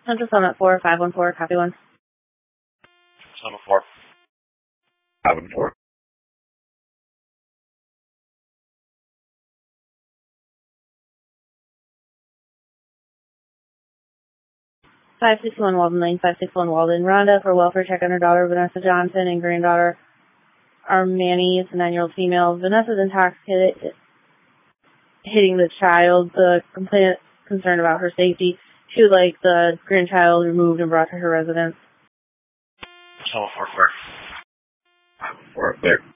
Central Summit 4514, copy 1. Summit 4. 514. 561 Walden Lane, 561 Walden. Rhonda for welfare check on her daughter, Vanessa Johnson, and granddaughter, Armani, is a 9-year-old female. Vanessa's intoxicated, hitting the child. The complainant concerned about her safety. She would like the grandchild removed and brought to her residence. Summit 4 clear. 514 clear.